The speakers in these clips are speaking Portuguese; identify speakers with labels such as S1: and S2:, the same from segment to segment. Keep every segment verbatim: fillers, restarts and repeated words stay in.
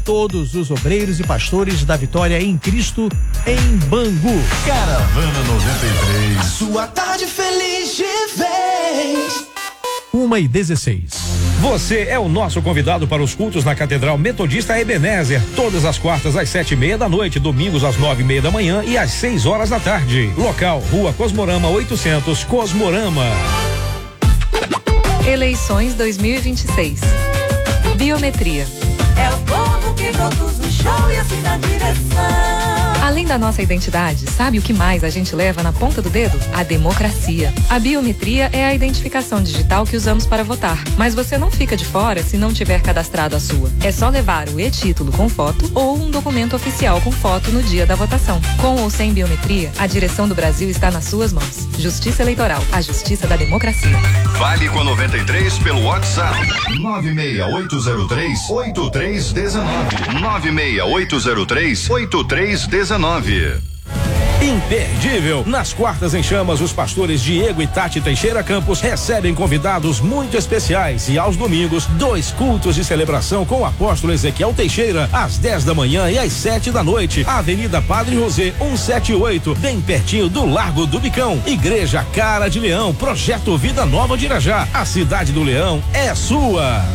S1: todos os obreiros e pastores da Vitória em Cristo, em Bangu.
S2: Caravana noventa e três.
S3: A sua tarde feliz de vez.
S1: uma e dezesseis.
S4: Você é o nosso convidado para os cultos na Catedral Metodista Ebenezer, todas as quartas às sete e meia da noite, domingos às nove e meia da manhã e às seis horas da tarde. Local, Rua Cosmorama oitocentos, Cosmorama.
S5: Eleições dois mil e vinte e seis. Biometria.
S6: É o povo que produz o show e assim na direção.
S5: Além da nossa identidade, sabe o que mais a gente leva na ponta do dedo? A democracia. A biometria é a identificação digital que usamos para votar. Mas você não fica de fora se não tiver cadastrado a sua. É só levar o e-título com foto ou um documento oficial com foto no dia da votação. Com ou sem biometria, a direção do Brasil está nas suas mãos. Justiça Eleitoral, a justiça da democracia.
S2: Fale com a noventa e três pelo WhatsApp nove seis oito zero três oito três um nove. nove seis oito zero três oito três um nove.
S4: Imperdível! Nas quartas em chamas, os pastores Diego e Tati Teixeira Campos recebem convidados muito especiais e aos domingos, dois cultos de celebração com o apóstolo Ezequiel Teixeira, às dez da manhã e às sete da noite. Avenida Padre José cento e setenta e oito, bem pertinho do Largo do Bicão. Igreja Cara de Leão, Projeto Vida Nova de Irajá. A cidade do Leão é sua.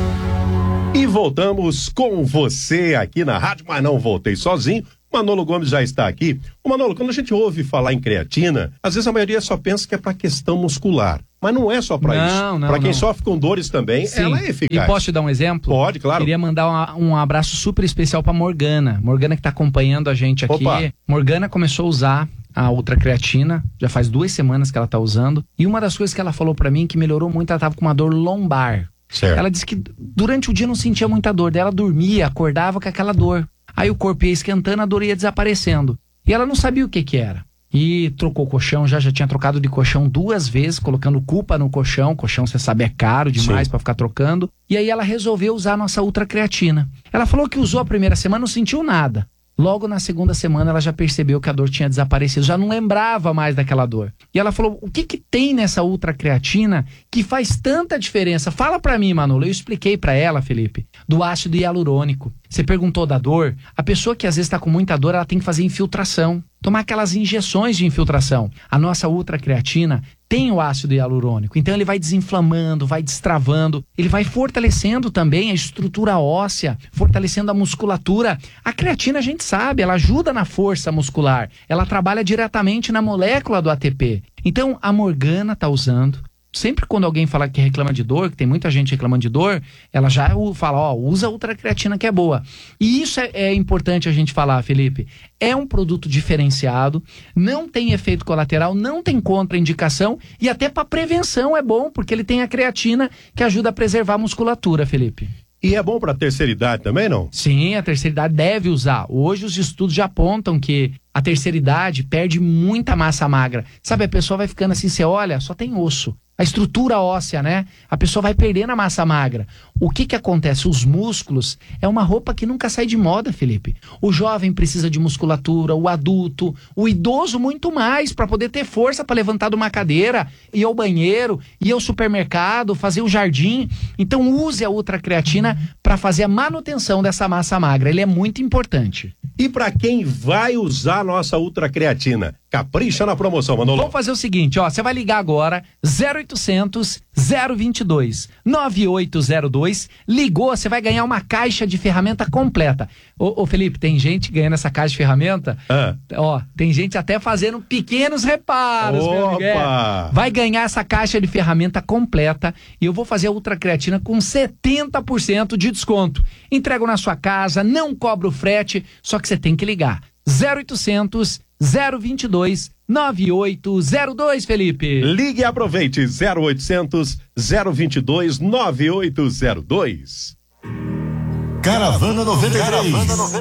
S7: E voltamos com você aqui na rádio, mas não voltei sozinho. Manolo Gomes já está aqui. O Manolo, quando a gente ouve falar em creatina, às vezes a maioria só pensa que é para questão muscular. Mas não é só para isso. Para quem não. sofre com dores também, Sim. ela é eficaz.
S8: E posso te dar um exemplo?
S7: Pode, claro.
S8: Queria mandar um, um abraço super especial para Morgana. Morgana que está acompanhando a gente aqui.
S7: Opa.
S8: Morgana começou a usar a ultracreatina, já faz duas semanas que ela está usando. E uma das coisas que ela falou para mim que melhorou muito, ela estava com uma dor lombar.
S7: Certo.
S8: Ela disse que durante o dia não sentia muita dor, daí ela dormia, acordava com aquela dor. Aí o corpo ia esquentando, a dor ia desaparecendo. E ela não sabia o que que era. E trocou o colchão, já, já tinha trocado de colchão duas vezes, colocando culpa no colchão. Colchão, você sabe, é caro demais para ficar trocando. E aí ela resolveu usar a nossa ultracreatina. Ela falou que usou a primeira semana, não sentiu nada. Logo na segunda semana ela já percebeu que a dor tinha desaparecido, já não lembrava mais daquela dor. E ela falou, o que que tem nessa ultracreatina que faz tanta diferença? Fala pra mim, Manolo. Eu expliquei pra ela, Felipe, do ácido hialurônico. Você perguntou da dor. A pessoa que às vezes tá com muita dor, ela tem que fazer infiltração. Tomar aquelas injeções de infiltração. A nossa ultracreatina tem o ácido hialurônico, então ele vai desinflamando, vai destravando, ele vai fortalecendo também a estrutura óssea, fortalecendo a musculatura. A creatina a gente sabe, ela ajuda na força muscular, ela trabalha diretamente na molécula do A T P. Então a Morgana tá usando. Sempre quando alguém fala que reclama de dor, que tem muita gente reclamando de dor, ela já fala, ó, usa a ultracreatina que é boa. E isso é, é importante a gente falar, Felipe. É um produto diferenciado, não tem efeito colateral, não tem contraindicação e até para prevenção é bom, porque ele tem a creatina que ajuda a preservar a musculatura, Felipe.
S7: E é bom para a terceira idade também, não?
S8: Sim, a terceira idade deve usar. Hoje os estudos já apontam que a terceira idade perde muita massa magra. Sabe, a pessoa vai ficando assim, você olha, só tem osso. A estrutura óssea, né? A pessoa vai perdendo a massa magra. O que que acontece? Os músculos é uma roupa que nunca sai de moda, Felipe. O jovem precisa de musculatura, o adulto, o idoso muito mais, para poder ter força para levantar de uma cadeira, ir ao banheiro, ir ao supermercado, fazer o jardim. Então use a ultracreatina para fazer a manutenção dessa massa magra. Ele é muito importante.
S7: E para quem vai usar a nossa ultracreatina, capricha na promoção, Manolo.
S8: Vamos fazer o seguinte, ó, você vai ligar agora, zero oitocentos, zero vinte e dois, nove oito zero dois, ligou, você vai ganhar uma caixa de ferramenta completa. Ô, ô Felipe, tem gente ganhando essa caixa de ferramenta,
S7: ah.
S8: ó, tem gente até fazendo pequenos reparos, meu amigo. Vai ganhar essa caixa de ferramenta completa e eu vou fazer a ultracreatina com setenta por cento de desconto. Entrego na sua casa, não cobro frete, só que você tem que ligar. zero oitocentos, zero vinte e dois, nove oito zero dois, Felipe.
S7: Ligue e aproveite, zero oitocentos, zero vinte e dois, nove oito zero dois.
S2: Caravana noventa e três. Caravana noventa e três.